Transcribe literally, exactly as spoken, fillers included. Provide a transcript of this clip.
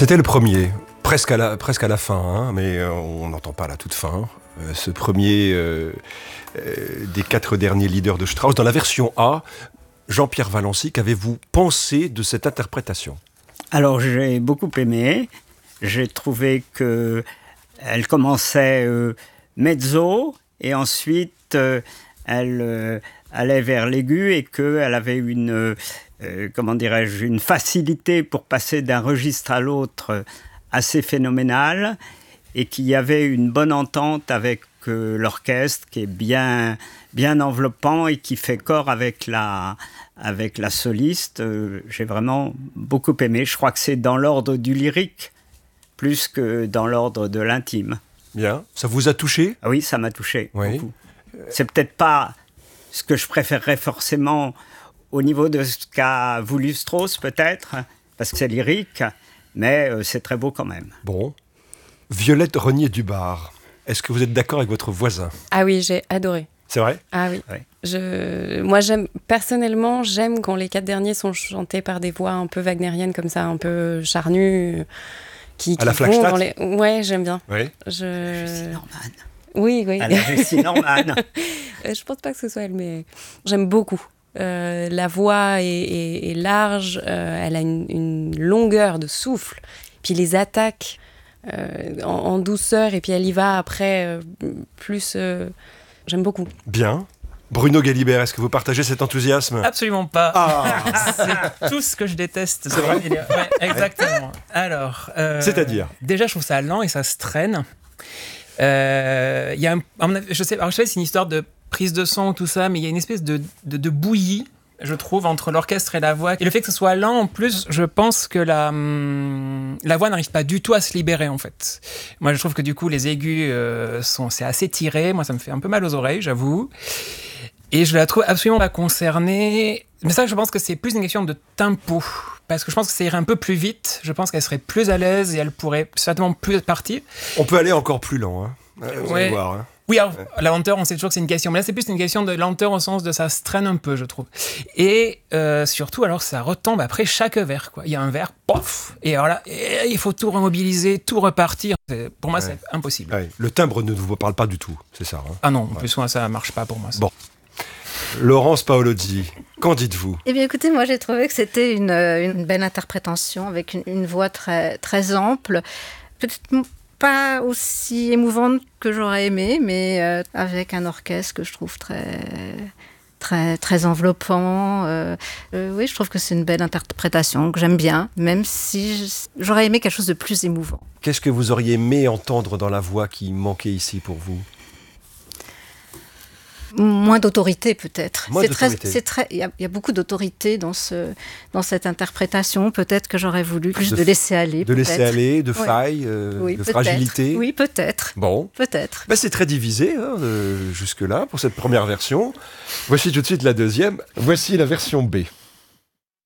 C'était le premier, presque à la, presque à la fin, hein, mais euh, on n'entend pas la toute fin. Euh, ce premier euh, euh, des quatre derniers leaders de Strauss. Dans la version A, Jean-Pierre Valency, qu'avez-vous pensé de cette interprétation ? Alors j'ai beaucoup aimé. J'ai trouvé qu'elle commençait euh, mezzo et ensuite euh, elle euh, allait vers l'aigu et qu'elle avait une... Euh, Euh, comment dirais-je, une facilité pour passer d'un registre à l'autre euh, assez phénoménale et qu'il y avait une bonne entente avec euh, l'orchestre qui est bien, bien enveloppant et qui fait corps avec la, avec la soliste. Euh, j'ai vraiment beaucoup aimé. Je crois que c'est dans l'ordre du lyrique plus que dans l'ordre de l'intime. Bien. Ça vous a touché ? Ah oui, ça m'a touché oui. beaucoup. C'est peut-être pas ce que je préférerais forcément au niveau de ce qu'a voulu Strauss, peut-être, parce que c'est lyrique, mais euh, c'est très beau quand même. Bon. Violette Renier-Dubar, est-ce que vous êtes d'accord avec votre voisin ? Ah oui, j'ai adoré. C'est vrai ? Ah oui. Ouais. Je... Moi, j'aime, personnellement, j'aime quand les quatre derniers sont chantés par des voix un peu wagnériennes, comme ça, un peu charnues. Qui, qui à la Flagstadt ? les... Ouais, j'aime bien. Oui. Je... Jessie Norman. Oui, oui. À la Jessie Norman. Je pense pas que ce soit elle, mais j'aime beaucoup. Euh, la voix est, est, est large, euh, elle a une, une longueur de souffle, puis les attaques euh, en, en douceur, et puis elle y va après euh, plus... Euh, j'aime beaucoup. Bien. Bruno Galibert, est-ce que vous partagez cet enthousiasme ? Absolument pas. Ah. C'est tout ce que je déteste. C'est vrai ? Ouais, exactement. Alors, euh, c'est-à-dire ? Déjà, je trouve ça lent et ça se traîne. Euh, y a un, je sais, alors je sais, c'est une histoire de prise de son, tout ça, mais il y a une espèce de, de, de bouillie, je trouve, entre l'orchestre et la voix. Et le fait que ce soit lent, en plus, je pense que la, hum, la voix n'arrive pas du tout à se libérer, en fait. Moi, je trouve que du coup, les aigus, euh, sont, c'est assez tiré. Moi, ça me fait un peu mal aux oreilles, j'avoue. Et je la trouve absolument pas concernée. Mais ça, je pense que c'est plus une question de tempo. Parce que je pense que ça irait un peu plus vite. Je pense qu'elle serait plus à l'aise et elle pourrait certainement plus partir. On peut aller encore plus lent, hein. Vous ouais. allez voir, hein. Oui, alors, la lenteur, on sait toujours que c'est une question. Mais là, c'est plus une question de lenteur au sens de ça se traîne un peu, je trouve. Et euh, surtout, alors, ça retombe après chaque vers, quoi. Il y a un vers, pof. Et alors là, et il faut tout remobiliser, tout repartir. C'est, pour moi, ouais. c'est impossible. Ouais. Le timbre ne vous parle pas du tout, c'est ça, hein. Ah non, en ouais. plus, moi, ça marche pas pour moi. Ça. Bon. Laurence Paolozzi, qu'en dites-vous ? Eh bien, écoutez, moi, j'ai trouvé que c'était une, une belle interprétation avec une, une voix très, très ample. Peut-être pas aussi émouvante que j'aurais aimé, mais euh, avec un orchestre que je trouve très, très, très enveloppant. Euh, euh, oui, je trouve que c'est une belle interprétation que j'aime bien, même si je, j'aurais aimé quelque chose de plus émouvant. Qu'est-ce que vous auriez aimé entendre dans la voix qui manquait ici pour vous ? Moins d'autorité, peut-être. Moins c'est d'autorité. Très, c'est très, il y a, il y a beaucoup d'autorité dans, ce, dans cette interprétation. Peut-être que j'aurais voulu plus de, de laisser aller. De laisser aller, de ouais. faille, euh, oui, de peut-être. fragilité. Oui, peut-être. Bon. Peut-être. Ben, c'est très divisé, hein, euh, jusque-là, pour cette première version. Voici tout de suite la deuxième. Voici la version B.